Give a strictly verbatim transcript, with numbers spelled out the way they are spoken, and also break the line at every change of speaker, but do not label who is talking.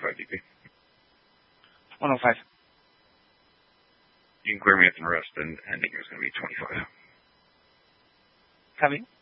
five D P.
one oh five.
You can clear me at the rest, and ending is going to be twenty-five.
Copy.